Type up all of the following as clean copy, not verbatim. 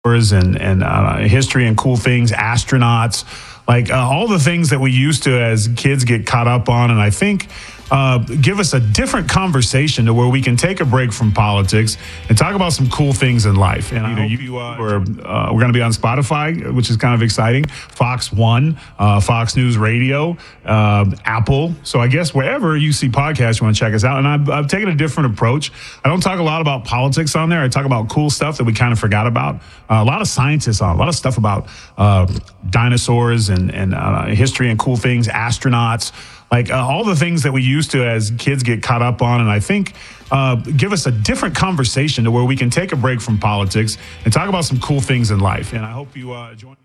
and history and cool things, astronauts, like all the things that we used to as kids get caught up on. And I think give us a different conversation to where we can take a break from politics and talk about some cool things in life. And we're going to be on Spotify, which is kind of exciting. Fox One, Fox News Radio, Apple. So I guess wherever you see podcasts, you want to check us out. And I've taken a different approach. I don't talk a lot about politics on there. I talk about cool stuff that we kind of forgot about. A lot of scientists on, a lot of stuff about dinosaurs and history and cool things, astronauts, like all the things that we used to as kids get caught up on. And I think give us a different conversation to where we can take a break from politics and talk about some cool things in life. And I hope you join.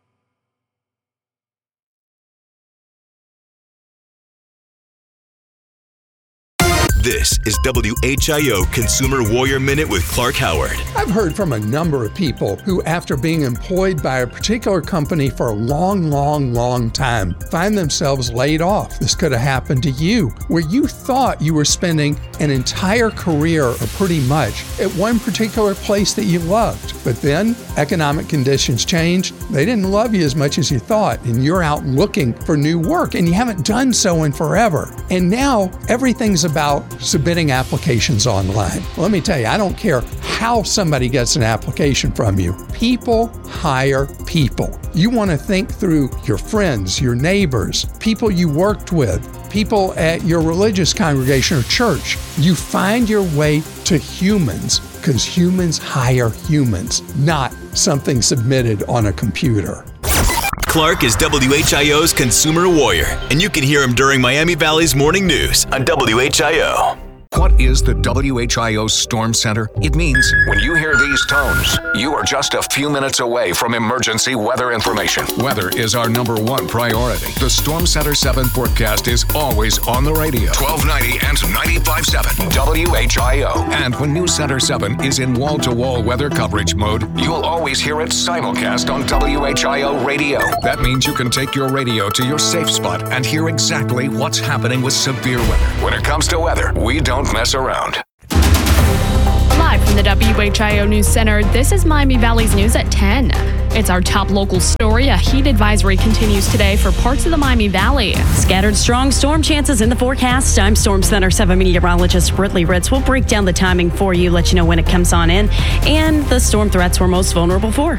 This is WHIO Consumer Warrior Minute with Clark Howard. I've heard from a number of people who, after being employed by a particular company for a long time, find themselves laid off. This could have happened to you, where you thought you were spending an entire career, or pretty much, at one particular place that you loved. But then economic conditions changed. They didn't love you as much as you thought, and you're out looking for new work, and you haven't done so in forever. And now everything's about submitting applications online. Let me tell you, I don't care how somebody gets an application from you. People hire people. You want to think through your friends, your neighbors, people you worked with, people at your religious congregation or church. You find your way to humans, because humans hire humans, not something submitted on a computer. Clark is WHIO's Consumer Warrior, and you can hear him during Miami Valley's Morning News on WHIO. What is the WHIO Storm Center? It means when you hear these tones, you are just a few minutes away from emergency weather information. Weather is our #1 priority. The Storm Center 7 forecast is always on the radio. 1290 and 95.7 WHIO. And when News Center 7 is in wall-to-wall weather coverage mode, you'll always hear it simulcast on WHIO radio. That means you can take your radio to your safe spot and hear exactly what's happening with severe weather. When it comes to weather, we don't mess around. Live from the WHIO News Center, this is Miami Valley's News at 10. It's our top local story. A heat advisory continues today for parts of the Miami Valley. Scattered strong storm chances in the forecast. I'm Storm Center 7 meteorologist Britley Ritz. We'll break down the timing for you, let you know when it comes on in, and the storm threats we're most vulnerable for.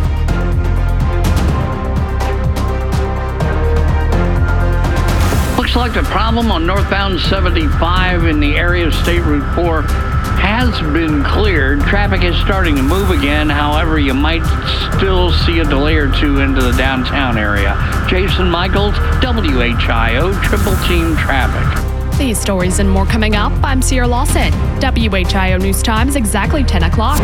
Looks like the problem on northbound 75 in the area of State Route 4 has been cleared. Traffic is starting to move again. However, you might still see a delay or two into the downtown area. Jason Michaels, WHIO Triple Team Traffic. These stories and more coming up. I'm Sierra Lawson. WHIO News Time is exactly 10 o'clock.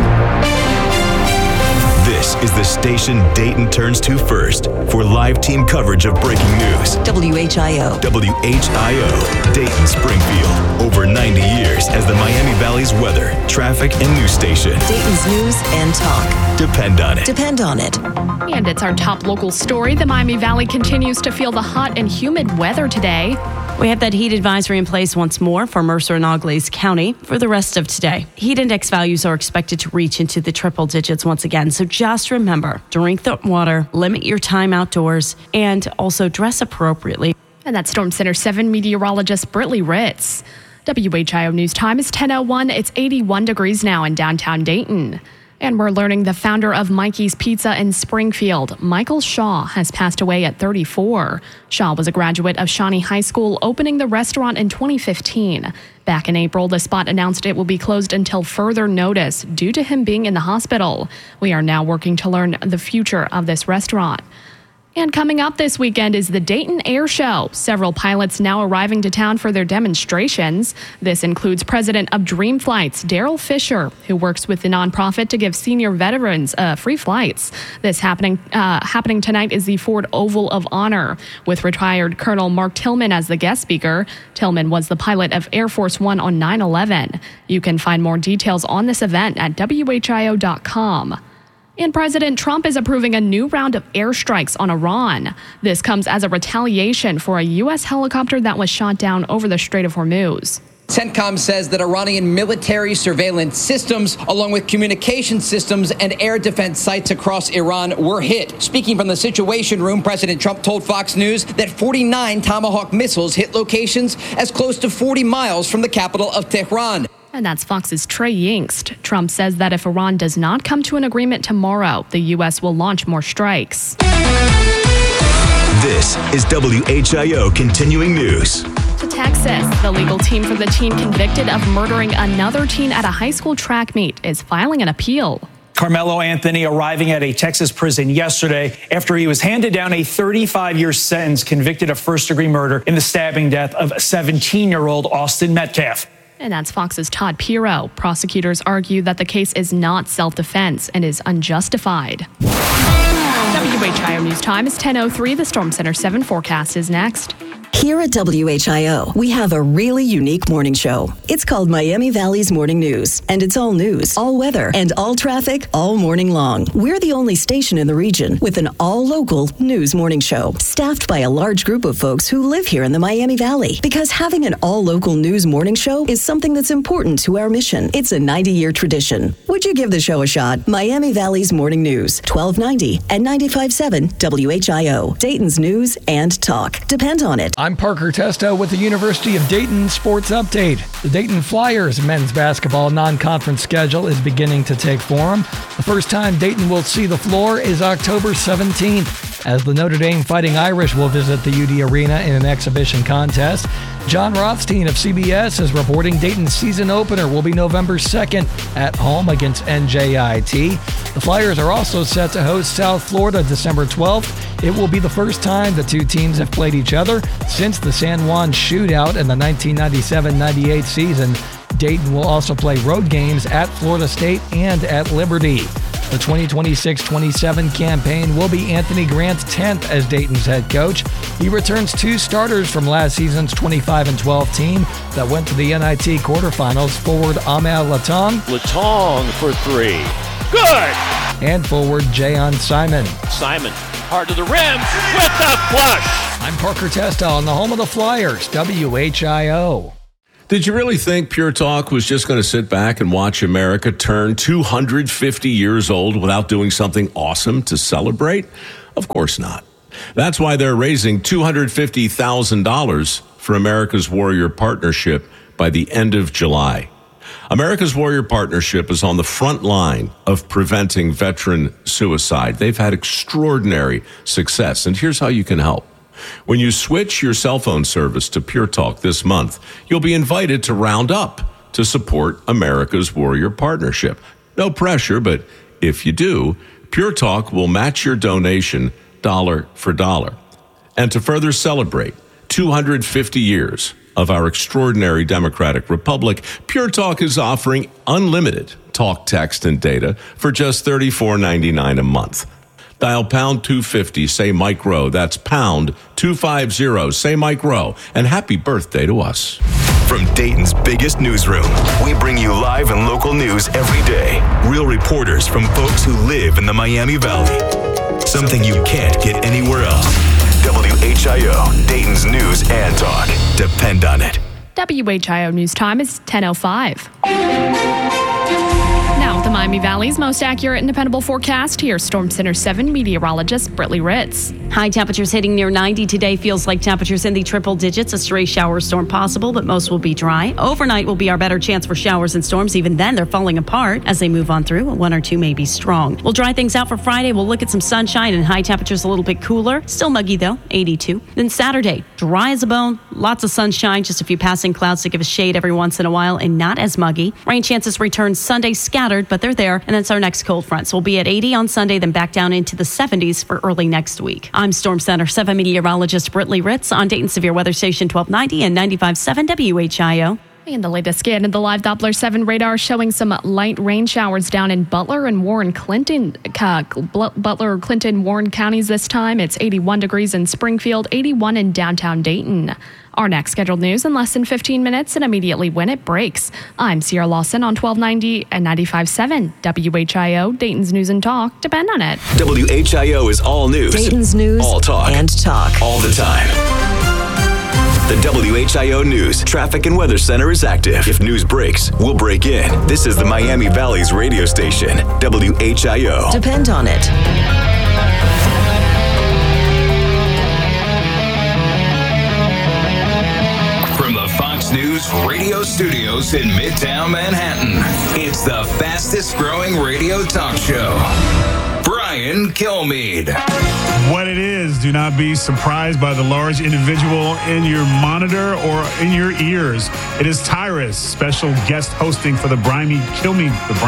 This is the station Dayton turns to first for live team coverage of breaking news. WHIO. WHIO, Dayton Springfield. Over 90 years as the Miami Valley's weather, traffic, and news station. Dayton's news and talk. Depend on it. Depend on it. And it's our top local story. The Miami Valley continues to feel the hot and humid weather today. We have that heat advisory in place once more for Mercer and Auglaize County for the rest of today. Heat index values are expected to reach into the triple digits once again. So just remember, drink the water, limit your time outdoors, and also dress appropriately. And that's Storm Center 7 meteorologist Britley Ritz. WHIO News Time is 10:01. It's 81 degrees now in downtown Dayton. And we're learning the founder of Mikey's Pizza in Springfield, Michael Shaw, has passed away at 34. Shaw was a graduate of Shawnee High School, opening the restaurant in 2015. Back in April, the spot announced it will be closed until further notice due to him being in the hospital. We are now working to learn the future of this restaurant. And coming up this weekend is the Dayton Air Show. Several pilots now arriving to town for their demonstrations. This includes President of Dream Flights, Daryl Fisher, who works with the nonprofit to give senior veterans free flights. This happening tonight is the Ford Oval of Honor, with retired Colonel Mark Tillman as the guest speaker. Tillman was the pilot of Air Force One on 9/11. You can find more details on this event at WHIO.com. And President Trump is approving a new round of airstrikes on Iran. This comes as a retaliation for a U.S. helicopter that was shot down over the Strait of Hormuz. CENTCOM says that Iranian military surveillance systems, along with communication systems and air defense sites across Iran, were hit. Speaking from the Situation Room, President Trump told Fox News that 49 Tomahawk missiles hit locations as close to 40 miles from the capital of Tehran. And that's Fox's Trey Yingst. Trump says that if Iran does not come to an agreement tomorrow, the U.S. will launch more strikes. This is WHIO Continuing News. To Texas, the legal team for the teen convicted of murdering another teen at a high school track meet is filing an appeal. Carmelo Anthony arriving at a Texas prison yesterday after he was handed down a 35-year sentence convicted of first-degree murder in the stabbing death of 17-year-old Austin Metcalf. And that's Fox's Todd Pirro. Prosecutors argue that the case is not self-defense and is unjustified. WHIO News Time is 10:03. The Storm Center 7 forecast is next. Here at WHIO, we have a really unique morning show. It's called Miami Valley's Morning News, and it's all news, all weather, and all traffic all morning long. We're the only station in the region with an all-local news morning show, staffed by a large group of folks who live here in the Miami Valley. Because having an all-local news morning show is something that's important to our mission. It's a 90-year tradition. Would you give the show a shot? Miami Valley's Morning News, 1290 and 95.7 WHIO, Dayton's news and talk. Depend on it. I'm Parker Testo with the University of Dayton Sports Update. The Dayton Flyers men's basketball non-conference schedule is beginning to take form. The first time Dayton will see the floor is October 17th, as the Notre Dame Fighting Irish will visit the UD Arena in an exhibition contest. John Rothstein of CBS is reporting Dayton's season opener will be November 2nd at home against NJIT. The Flyers are also set to host South Florida December 12th. It will be the first time the two teams have played each other since the San Juan shootout in the 1997-98 season. Dayton will also play road games at Florida State and at Liberty. The 2026-27 campaign will be Anthony Grant's 10th as Dayton's head coach. He returns two starters from last season's 25-12 team that went to the NIT quarterfinals, forward Amal Latong. Latong for three. Good! And forward Jayon Simon. Simon, hard to the rim with the flush. I'm Parker Testo on the home of the Flyers, WHIO. Did you really think Pure Talk was just going to sit back and watch America turn 250 years old without doing something awesome to celebrate? Of course not. That's why they're raising $250,000 for America's Warrior Partnership by the end of July. America's Warrior Partnership is on the front line of preventing veteran suicide. They've had extraordinary success, and here's how you can help. When you switch your cell phone service to Pure Talk this month, you'll be invited to round up to support America's Warrior Partnership. No pressure, but if you do, Pure Talk will match your donation dollar for dollar. And to further celebrate 250 years of our extraordinary democratic republic, Pure Talk is offering unlimited talk, text, and data for just $34.99 a month. Dial pound 250, say Mike Rowe. That's pound 250, say Mike Rowe. And happy birthday to us. From Dayton's biggest newsroom, we bring you live and local news every day. Real reporters from folks who live in the Miami Valley. Something you can't get anywhere else. WHIO, Dayton's news and talk. Depend on it. WHIO News Time is 10:05. Now, the Miami Valley's most accurate and dependable forecast. Here's Storm Center 7 meteorologist Britley Ritz. High temperatures hitting near 90 today. Feels like temperatures in the triple digits. A stray shower storm possible, but most will be dry. Overnight will be our better chance for showers and storms. Even then, they're falling apart as they move on through. One or two may be strong. We'll dry things out for Friday. We'll look at some sunshine and high temperatures a little bit cooler. Still muggy, though, 82. Then Saturday, dry as a bone. Lots of sunshine. Just a few passing clouds to give us shade every once in a while and not as muggy. Rain chances return Sunday, scattered, but they're there. And that's our next cold front. So we'll be at 80 on Sunday, then back down into the 70s for early next week. I'm Storm Center 7 meteorologist Britley Ritz on Dayton Severe Weather Station 1290 and 95.7 WHIO. And the latest scan of the live Doppler 7 radar showing some light rain showers down in Butler and Warren Clinton, Warren counties this time. It's 81 degrees in Springfield, 81 in downtown Dayton. Our next scheduled news in less than 15 minutes and immediately when it breaks. I'm Sierra Lawson on 1290 and 95.7 WHIO, Dayton's News and Talk. Depend on it. WHIO is all news. Dayton's news all talk. And talk. All the time. The WHIO News Traffic and Weather Center is active. If news breaks, we'll break in. This is the Miami Valley's radio station, WHIO. Depend on it. From the Fox News radio studios in Midtown Manhattan, it's the fastest growing radio talk show. Brian Kilmeade. What it is, do not be surprised by the large individual in your monitor or in your ears. It is Tyrus, special guest hosting for the Brian Kilmeade.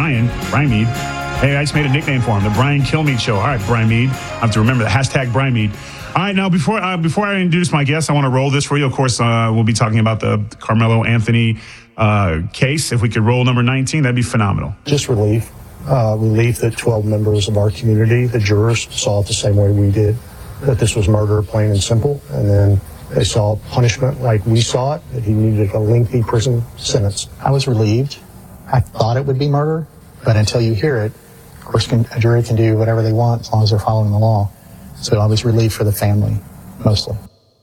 Hey, I just made a nickname for him, the Brian Kilmeade Show. All right, Brian Meade. I have to remember the hashtag Brian Meade. All right, now before I introduce my guest, I want to roll this for you. Of course, we'll be talking about the Carmelo Anthony case. If we could roll number 19, that'd be phenomenal. Just relief. Relief that 12 members of our community, the jurors, saw it the same way we did, that this was murder, plain and simple. And then they saw punishment like we saw it, that he needed a lengthy prison sentence. I was relieved. I thought it would be murder, but until you hear it, of course, a jury can do whatever they want as long as they're following the law. So I was relieved for the family, mostly.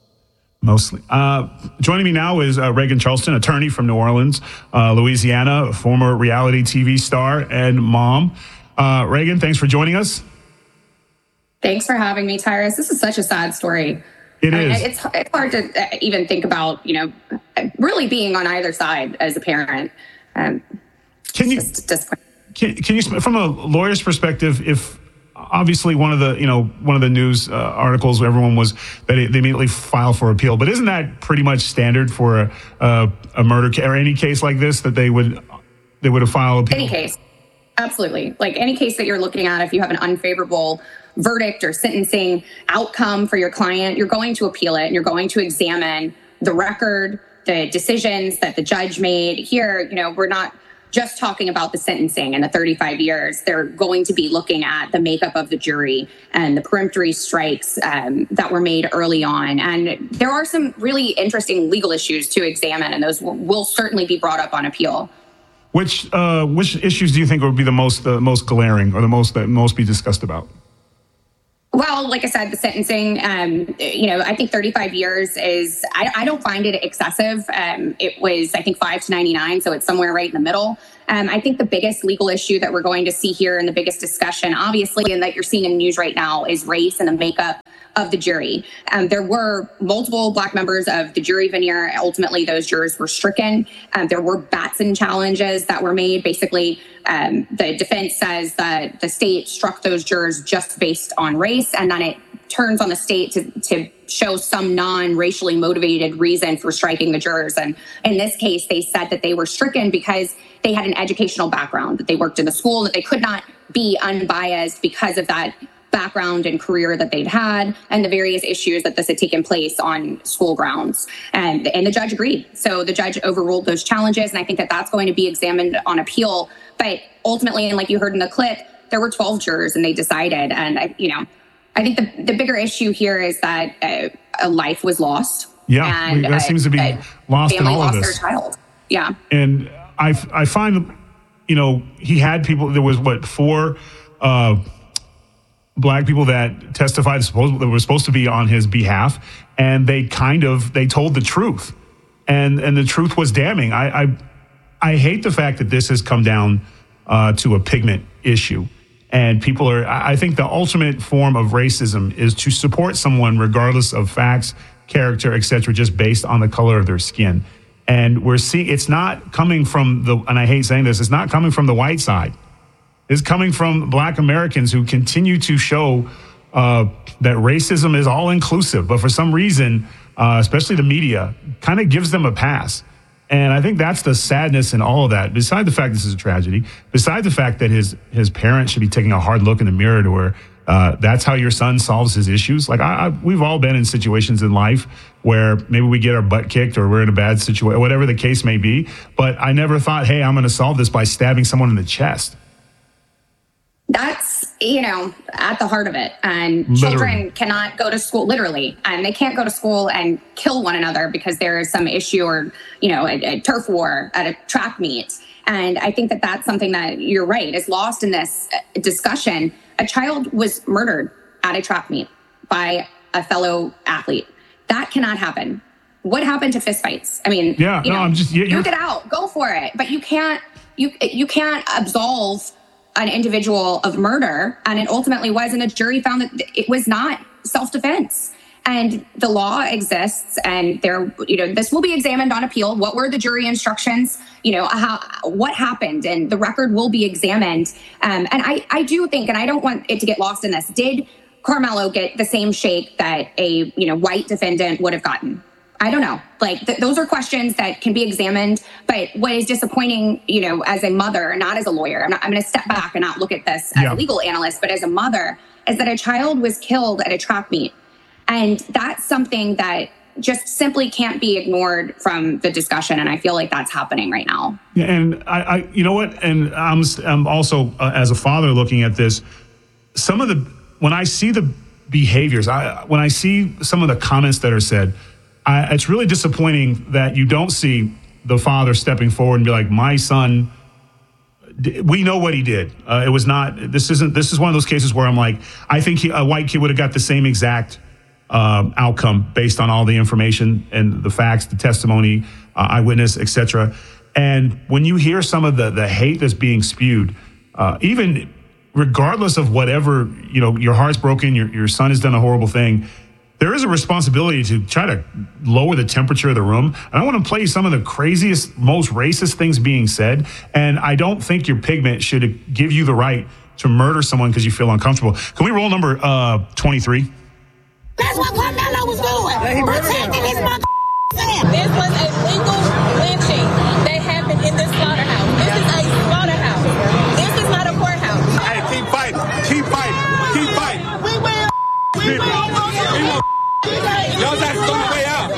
Joining me now is Reagan Charleston, attorney from New Orleans, Louisiana, former reality TV star and mom. Reagan, thanks for joining us. Thanks for having me, Tyrus. This is such a sad story. It is. It's hard to even think about, really being on either side as a parent. Can you, from a lawyer's perspective, if obviously one of the news articles everyone was that they immediately file for appeal, but isn't that pretty much standard for a murder or any case like this that they would have filed appeal? Any case, absolutely. Like any case that you're looking at, if you have an unfavorable verdict or sentencing outcome for your client, you're going to appeal it and you're going to examine the record, the decisions that the judge made. Here, we're not just talking about the sentencing and the 35 years. They're going to be looking at the makeup of the jury and the peremptory strikes that were made early on. And there are some really interesting legal issues to examine, and those will certainly be brought up on appeal. Which issues do you think would be the most glaring or the most be discussed about? Well, like I said, the sentencing, I think 35 years is, I don't find it excessive. It was, I think, 5 to 99, so it's somewhere right in the middle. I think the biggest legal issue that we're going to see here and the biggest discussion, obviously, and that you're seeing in the news right now is race and the makeup of the jury. There were multiple Black members of the jury veneer. Ultimately, those jurors were stricken. There were Batson challenges that were made. Basically, the defense says that the state struck those jurors just based on race, and then it turns on the state to show some non-racially motivated reason for striking the jurors. And in this case, they said that they were stricken because they had an educational background, that they worked in the school, that they could not be unbiased because of that background and career that they'd had and the various issues that this had taken place on school grounds. And the judge agreed. So the judge overruled those challenges. And I think that that's going to be examined on appeal. But ultimately, and like you heard in the clip, there were 12 jurors and they decided. And, I think the bigger issue here is that a life was lost. Yeah, and that seems to be lost in all of this. Their child. Yeah. And I find, he had people, there was 4 Black people that testified that were supposed to be on his behalf, and they told the truth, and the truth was damning. I hate the fact that this has come down to a pigment issue, and people I think the ultimate form of racism is to support someone regardless of facts, character, etc., just based on the color of their skin. And we're seeing it's not coming from and I hate saying this, it's not coming from the white side. It's coming from Black Americans who continue to show that racism is all inclusive, but for some reason, especially the media, kind of gives them a pass. And I think that's the sadness in all of that. Beside the fact this is a tragedy, beside the fact that his parents should be taking a hard look in the mirror to where that's how your son solves his issues. Like we've all been in situations in life where maybe we get our butt kicked or we're in a bad situation, whatever the case may be. But I never thought, hey, I'm going to solve this by stabbing someone in the chest. That's, at the heart of it. And children cannot go to school, literally, and they can't go to school and kill one another because there is some issue or, a turf war at a track meet. And I think that that's something that, you're right, is lost in this discussion. A child was murdered at a track meet by a fellow athlete. That cannot happen. what happened to fistfights? I mean, duke it out, go for it. But you can't absolve an individual of murder, and it ultimately was, and the jury found that it was not self-defense. And the law exists, and this will be examined on appeal. What were the jury instructions? What happened, and the record will be examined. And I do think, and I don't want it to get lost in this, did Carmelo get the same shake that a white defendant would have gotten? I don't know. Those are questions that can be examined. But what is disappointing, as a mother, not as a lawyer, I'm going to step back and not look at this as a legal analyst, but as a mother, is that a child was killed at a track meet. And that's something that just simply can't be ignored from the discussion. And I feel like that's happening right now. Yeah, and I you know what? And I'm also, as a father looking at this, when I see the behaviors, when I see some of the comments that are said, it's really disappointing that you don't see the father stepping forward and be like, my son, we know what he did. It was not, this is one of those cases where I'm like, I think a white kid would have got the same exact outcome based on all the information and the facts, the testimony, eyewitness, etc. And when you hear some of the hate that's being spewed, even regardless of whatever, your heart's broken, your son has done a horrible thing, there is a responsibility to try to lower the temperature of the room. And I want to play some of the craziest, most racist things being said. And I don't think your pigment should give you the right to murder someone because you feel uncomfortable. Can we roll number 23? That's what Carmelo was doing. Protecting his mother. This was a legal lynching that happened in this slaughterhouse. This is a slaughterhouse. This is not a courthouse. Hey, keep fighting. Keep fighting. Keep fighting. We will. We will. Y'all got to go the way out.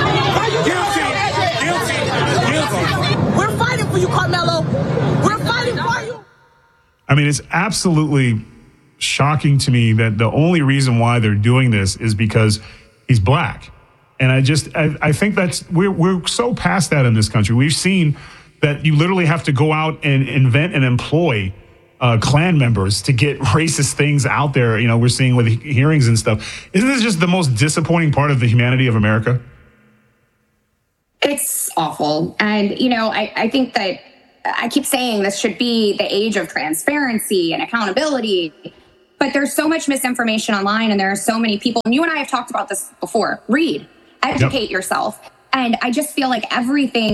Guilty. We're fighting for you, Carmelo. We're fighting for you. I mean, it's absolutely shocking to me that the only reason why they're doing this is because he's black. And I think we're so past that in this country. We've seen that you literally have to go out and invent and employ Klan members to get racist things out there. We're seeing with hearings and stuff. Isn't this just the most disappointing part of the humanity of America? It's awful. And, I think that I keep saying this should be the age of transparency and accountability. But there's so much misinformation online, and there are so many people, and you and I have talked about this before. Read, educate yourself. And I just feel like everything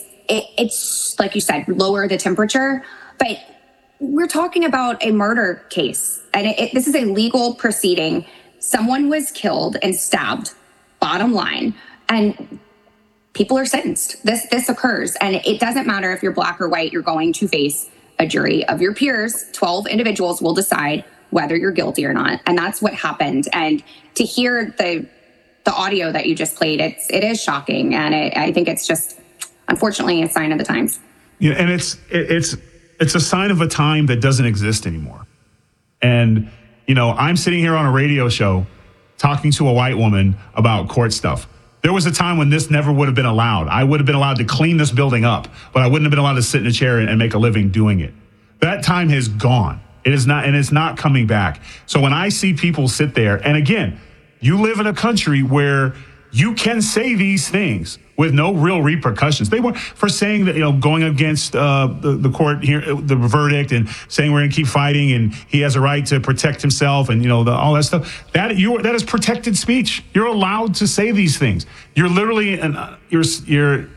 it's like you said, lower the temperature. But we're talking about a murder case, and this is a legal proceeding. Someone was killed and stabbed, bottom line, and people are sentenced. This occurs, and it doesn't matter if you're black or white. You're going to face a jury of your peers. 12 individuals will decide whether you're guilty or not. And that's what happened. And to hear the audio that you just played, it is shocking. And I think it's just, unfortunately, a sign of the times. Yeah, and it's a sign of a time that doesn't exist anymore. And, I'm sitting here on a radio show talking to a white woman about court stuff. There was a time when this never would have been allowed. I would have been allowed to clean this building up, but I wouldn't have been allowed to sit in a chair and make a living doing it. That time has gone. It is not, and it's not coming back. So when I see people sit there, and again, you live in a country where you can say these things with no real repercussions. They were for saying that, going against the court here, the verdict, and saying we're going to keep fighting, and he has a right to protect himself, and all that stuff. That is protected speech. You're allowed to say these things. You're literally you're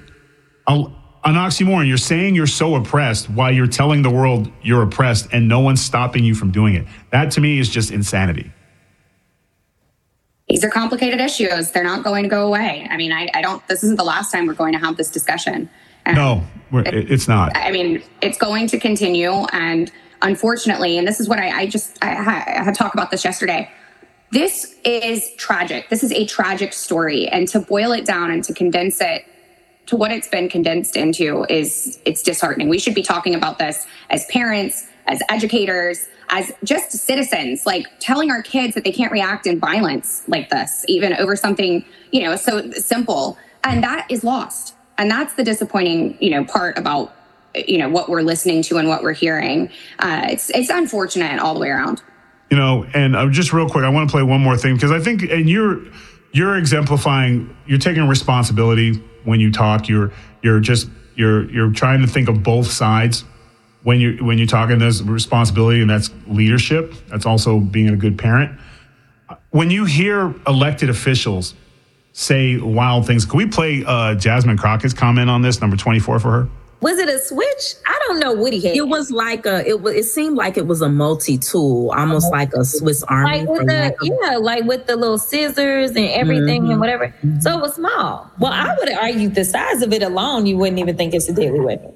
an oxymoron. You're saying you're so oppressed while you're telling the world you're oppressed, and no one's stopping you from doing it. That to me is just insanity. These are complicated issues. They're not going to go away. I mean, this isn't the last time we're going to have this discussion. No, it's not. I mean, it's going to continue. And unfortunately, and this is what I had to talk about this yesterday. This is tragic. This is a tragic story. And to boil it down and to condense it to what it's been condensed into it's disheartening. We should be talking about this as parents, as educators, as just citizens, like telling our kids that they can't react in violence like this, even over something, so simple. And that is lost. And that's the disappointing, part about, what we're listening to and what we're hearing. It's unfortunate all the way around. And just real quick, I want to play one more thing, because I think, and you're exemplifying, you're taking responsibility when you talk. You're trying to think of both sides when you're talking. There's responsibility, and that's leadership. That's also being a good parent. When you hear elected officials say wild things, can we play Jasmine Crockett's comment on this, number 24 for her? Was it a switch? I don't know what he had. It was like it seemed like it was a multi-tool, almost like a Swiss Army. Like with the little scissors and everything and whatever. So it was small. Well, I would argue the size of it alone, you wouldn't even think it's a deadly weapon.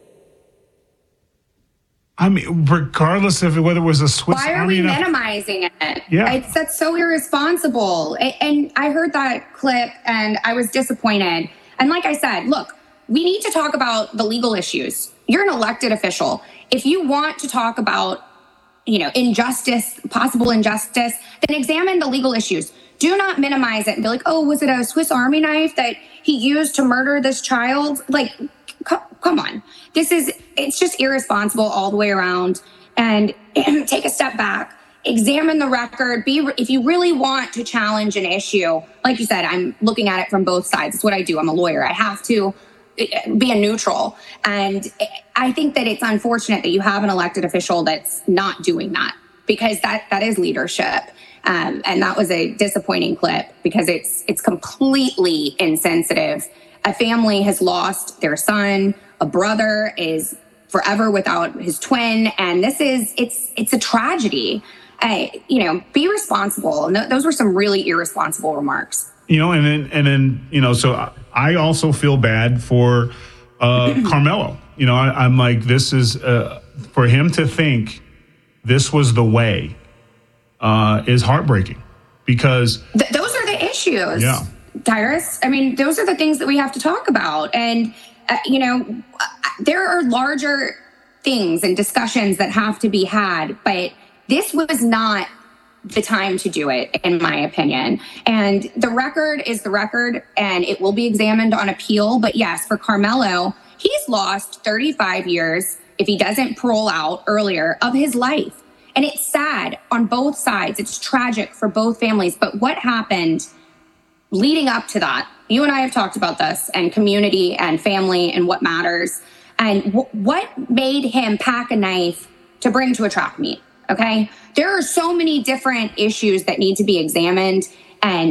I mean, regardless of whether it was a Swiss Army. Why are we minimizing it? Yeah. That's so irresponsible. And I heard that clip and I was disappointed. And like I said, look, we need to talk about the legal issues. You're an elected official. If you want to talk about, injustice, possible injustice, then examine the legal issues. Do not minimize it and be like, oh, was it a Swiss Army knife that he used to murder this child? Like, come on. It's just irresponsible all the way around. And take a step back, examine the record. If you really want to challenge an issue, like you said, I'm looking at it from both sides. It's what I do. I'm a lawyer. I have to be a neutral. And I think that it's unfortunate that you have an elected official that's not doing that, because that is leadership. And that was a disappointing clip because it's completely insensitive. A family has lost their son. A brother is forever without his twin. And it's a tragedy. Be responsible. And those were some really irresponsible remarks. And then, so I also feel bad for Carmelo. I'm like, this is for him to think this was the way is heartbreaking, because those are the issues. Yeah. Tyrus, I mean, those are the things that we have to talk about. And, there are larger things and discussions that have to be had, but this was not the time to do it, in my opinion. And the record is the record, and it will be examined on appeal. But yes, for Carmelo, he's lost 35 years, if he doesn't parole out earlier, of his life. And it's sad on both sides. It's tragic for both families. But what happened leading up to that? You and I have talked about this, and community and family and what matters. And what made him pack a knife to bring to a track meet? Okay. There are so many different issues that need to be examined, and